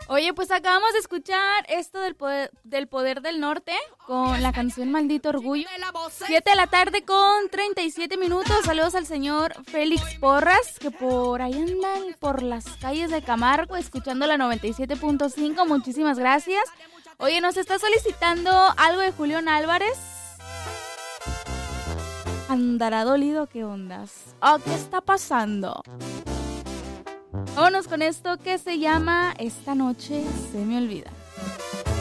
Oye, pues acabamos de escuchar esto del poder del norte con la canción Maldito Orgullo. 7 de la tarde con 37 minutos. Saludos al señor Félix Porras, que por ahí andan por las calles de Camargo escuchando la 97.5. Muchísimas gracias. Oye, nos está solicitando algo de Julián Álvarez. ¿Andará dolido? ¿Qué ondas? Oh, ¿qué está pasando? Vámonos con esto que se llama Esta noche se me olvida.